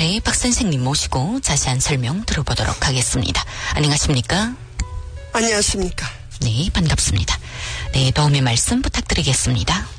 네, 박 선생님 모시고 자세한 설명 들어보도록 하겠습니다. 안녕하십니까? 안녕하십니까? 네, 반갑습니다. 네, 도움의 말씀 부탁드리겠습니다.